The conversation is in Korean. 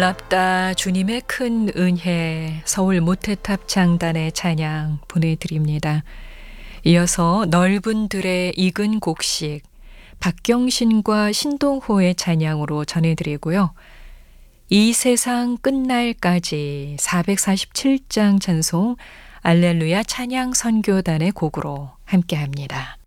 고맙다 주님의 큰 은혜 서울 모태탑 장단의 찬양 보내드립니다. 이어서 넓은 들의 익은 곡식 박경신과 신동호의 찬양으로 전해드리고요. 이 세상 끝날까지 447장 찬송 알렐루야 찬양 선교단의 곡으로 함께합니다.